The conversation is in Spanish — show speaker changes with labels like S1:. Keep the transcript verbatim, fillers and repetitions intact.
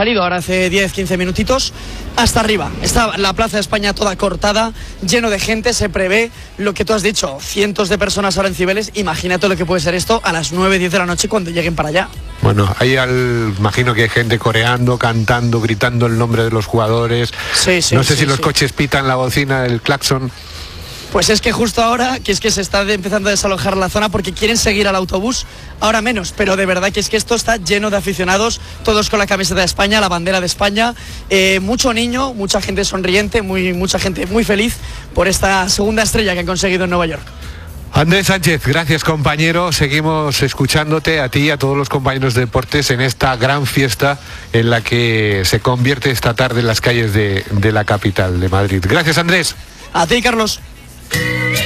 S1: salido ahora hace diez quince minutitos, hasta arriba. Está la Plaza de España toda cortada, lleno de gente, se prevé lo que tú has dicho, cientos de personas ahora en Cibeles. Imagínate lo que puede ser esto a las nueve, diez de la noche cuando lleguen para allá.
S2: Bueno, ahí al, imagino que hay gente coreando, cantando, gritando el nombre de los jugadores.
S1: Sí, sí,
S2: no sé
S1: sí,
S2: si los
S1: sí.
S2: coches pitan la bocina, el claxon.
S1: Pues es que justo ahora, que es que se está de, empezando a desalojar la zona porque quieren seguir al autobús, ahora menos, pero de verdad que es que esto está lleno de aficionados, todos con la camiseta de España, la bandera de España, eh, mucho niño, mucha gente sonriente, muy, mucha gente muy feliz por esta segunda estrella que han conseguido en Nueva York.
S2: Andrés Sánchez, gracias compañero, seguimos escuchándote a ti y a todos los compañeros de deportes en esta gran fiesta en la que se convierte esta tarde en las calles de, de la capital de Madrid. Gracias, Andrés.
S1: A ti, Carlos.